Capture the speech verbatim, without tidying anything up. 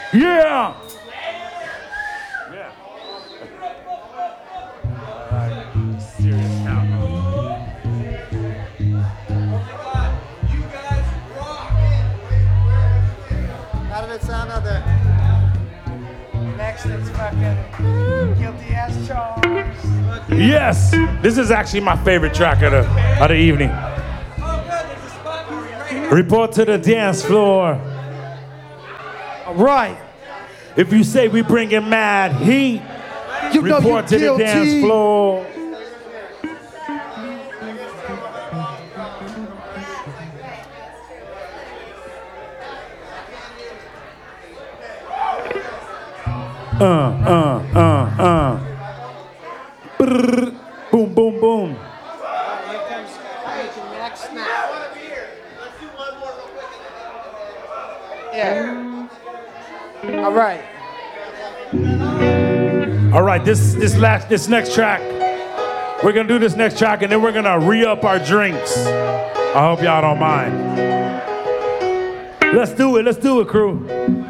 Yeah. How did it sound out there? Next it's fucking guilty as charged. Yes. This is actually my favorite track of the, of the evening. Report to the dance floor. All right. If you say we bringing mad heat, You know report you're to the guilty. dance floor. Uh, uh, uh, uh. Brrr. Boom, boom, boom. Yeah. All right. All right, this this last this next track, we're gonna do this next track, and then we're gonna re-up our drinks. I hope y'all don't mind. Let's do it. Let's do it, crew.